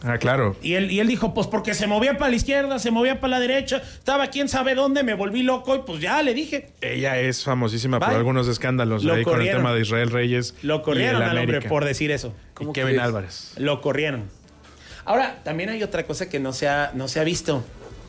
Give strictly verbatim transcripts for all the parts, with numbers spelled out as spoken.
Ah, claro. Y él, y él dijo, pues porque se movía para la izquierda, se movía para la derecha, estaba quién sabe dónde, me volví loco y pues ya le dije. Ella es famosísima Bye. por algunos escándalos Lo ahí con el corrieron. tema de Israel Reyes. Lo corrieron y el al hombre América. por decir eso. Y Kevin Álvarez. Lo corrieron. Ahora, también hay otra cosa que no se ha, no se ha visto.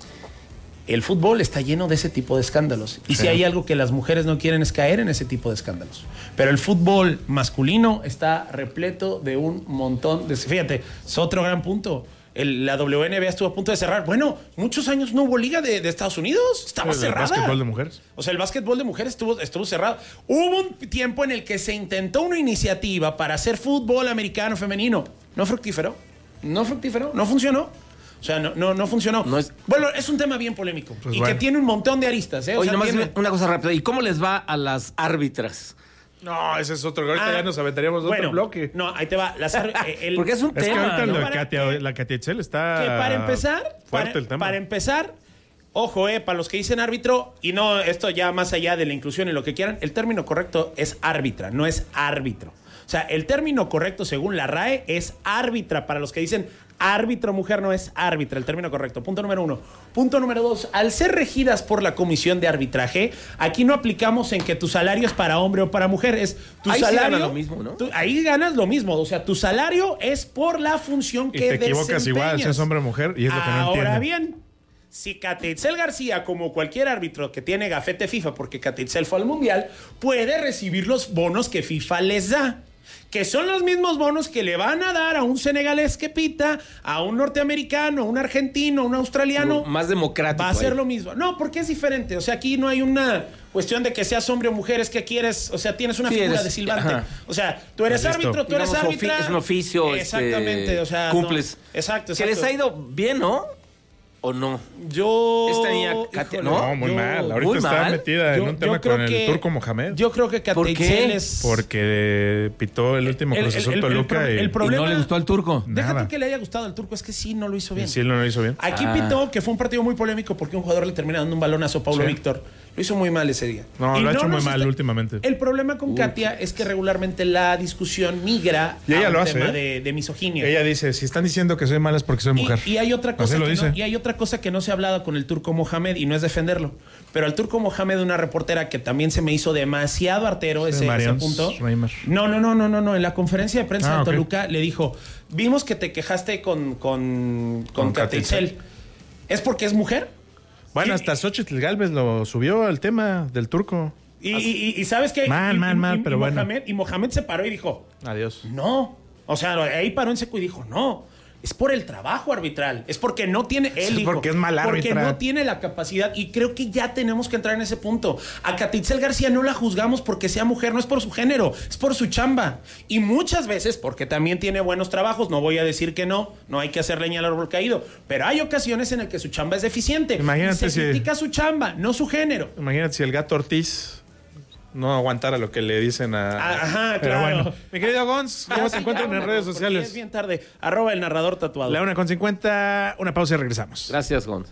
El fútbol está lleno de ese tipo de escándalos. Y Sí. si hay algo que las mujeres no quieren es caer en ese tipo de escándalos. Pero el fútbol masculino está repleto de un montón de... Fíjate, es otro gran punto. El, la W N B A estuvo a punto de cerrar. Bueno, muchos años no hubo liga de, de Estados Unidos. Estaba ¿El cerrada. básquetbol de mujeres? O sea, el básquetbol de mujeres estuvo, estuvo cerrado. Hubo un tiempo en el que se intentó una iniciativa para hacer fútbol americano femenino. No fructíferó. No fructíferó. No funcionó. O sea, no, no, no funcionó. No es... Bueno, es un tema bien polémico. Pues y bueno. que tiene un montón de aristas. ¿eh? O Oye, sea, nomás tiene... una cosa rápida. ¿Y cómo les va a las árbitras? No, ese es otro. Ahorita Ah, ya nos aventaríamos de bueno, otro bloque. No, ahí te va. Las ar- el- Porque es un Es que tema, ahorita ¿no? la Para Katia, que- la Katia Itzel está que para empezar, fuerte para, el tema. para empezar, ojo, eh, para los que dicen árbitro, y no, esto ya más allá de la inclusión y lo que quieran, el término correcto es árbitra, no es árbitro. O sea, el término correcto según la R A E es árbitra. Para los que dicen árbitro mujer, no es árbitra, el término correcto. Punto número uno. Punto número dos. Al ser regidas por la comisión de arbitraje, aquí no aplicamos en que tu salario es para hombre o para mujer. Es tu Ahí sí salario. gana lo mismo, ¿no? tú- ahí ganas lo mismo. O sea, tu salario es por la función Y que te equivocas desempeñas. igual, si es hombre o mujer, y es lo que no Ahora entienden. bien, si Katia Itzel García, como cualquier árbitro que tiene gafete FIFA, porque Katia Itzel fue al Mundial, puede recibir los bonos que FIFA les da. Que son los mismos bonos que le van a dar a un senegalés que pita, a un norteamericano, a un argentino, a un australiano. Más democrático. Va a ser ahí. lo mismo. No, porque es diferente. O sea, aquí no hay una cuestión de que seas hombre o mujer, es que quieres, o sea, tienes una Sí, figura eres- de silbante. ajá. O sea, tú eres Pues listo. árbitro, tú eres Digamos, árbitra. ofi- es un oficio, Exactamente, este, o sea. cumples. no. Exacto, exacto. Que les ha ido bien, ¿no? ¿O no? Yo. Esta niña, Katia, híjole, ¿no? No, muy yo- mal. Ahorita muy está mal. metida yo- en un yo tema creo con el que- turco Mohamed. Yo creo que ¿Por Katia qué? Itzel es. Porque pitó el último El- Cruz el- Azul el- el Toluca pro- y, el pro- ¿Y no problema- le gustó al turco? Déjate nada. que le haya gustado al turco, es que sí, no lo hizo bien. y sí lo no hizo bien. Aquí Ah. pitó que fue un partido muy polémico porque un jugador le termina dando un balonazo a Paulo Sí. Víctor. Lo hizo muy mal ese día. No, lo ha hecho muy nos mal últimamente. El problema con Katia es que regularmente la discusión migra Y ella a un lo hace, tema ¿eh? de, de misoginia. Ella dice, si están diciendo que soy mala es porque soy mujer. Y, y hay otra cosa Así lo que dice. no, y hay otra cosa que no se ha hablado con el turco Mohamed y no es defenderlo. Pero al turco Mohamed, una reportera que también se me hizo demasiado artero Sí, ese, ese Marians punto. Reimer. No, no, no, no, no, no. En la conferencia de prensa Ah, de ok. Toluca le dijo: vimos que te quejaste con, con, con, Con Katia Katia Itzel. ¿Es porque es mujer? Bueno, Y- hasta Xochitl Galvez lo subió al tema del turco. Y, y- y ¿sabes qué? Mal, Y- mal, y- mal, y- pero y bueno. Mohamed, y Mohamed se paró y dijo: Adiós. no. O sea, ahí paró en seco y dijo: no. Es por el trabajo arbitral. Es porque no tiene. Él Es dijo, porque es mal Porque árbitra. no tiene la capacidad. Y creo que ya tenemos que entrar en ese punto. A Katia Itzel García no la juzgamos porque sea mujer, no es por su género, es por su chamba. Y muchas veces, porque también tiene buenos trabajos, no voy a decir que no, no hay que hacer leña al árbol caído. Pero hay ocasiones en las que su chamba es deficiente. Imagínate Y se si- critica su chamba, no su género. Imagínate si el gato Ortiz no aguantara lo que le dicen a... Ah, ajá, Pero claro. bueno, mi querido Gonz, ¿cómo Ah, te sí, encuentran ya, en redes porque sociales? Es bien tarde. Arroba el narrador tatuado. La una con cincuenta, una pausa y regresamos. Gracias, Gon.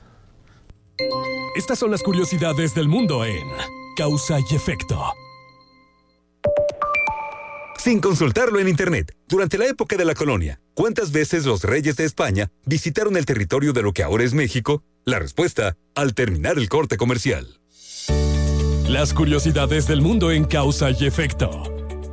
Estas son las curiosidades del mundo en Causa y Efecto. Sin consultarlo en Internet, durante la época de la colonia, ¿cuántas veces los reyes de España visitaron el territorio de lo que ahora es México? La respuesta, al terminar el corte comercial. Las curiosidades del mundo en Causa y Efecto.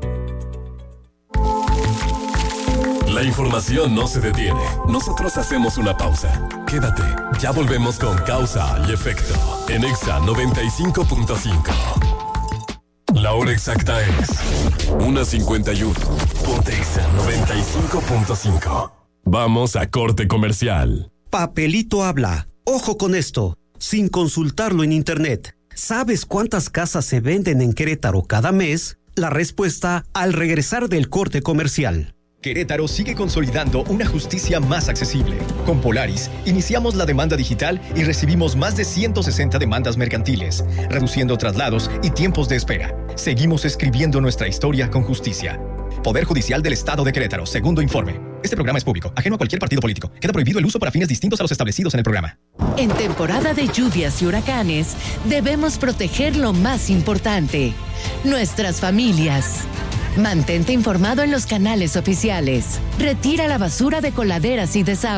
La información no se detiene. Nosotros hacemos una pausa. Quédate, ya volvemos con Causa y Efecto en Exa noventa y cinco punto cinco. La hora exacta es una cincuenta y uno. Ponte Exa noventa y cinco punto cinco. Vamos a corte comercial. Papelito habla. Ojo con esto. Sin consultarlo en Internet. ¿Sabes cuántas casas se venden en Querétaro cada mes? La respuesta al regresar del corte comercial. Querétaro sigue consolidando una justicia más accesible. Con Polaris, iniciamos la demanda digital y recibimos más de ciento sesenta demandas mercantiles, reduciendo traslados y tiempos de espera. Seguimos escribiendo nuestra historia con justicia. Poder Judicial del Estado de Querétaro, segundo informe. Este programa es público, ajeno a cualquier partido político. Queda prohibido el uso para fines distintos a los establecidos en el programa. En temporada de lluvias y huracanes, debemos proteger lo más importante: nuestras familias. Mantente informado en los canales oficiales. Retira la basura de coladeras y desagües.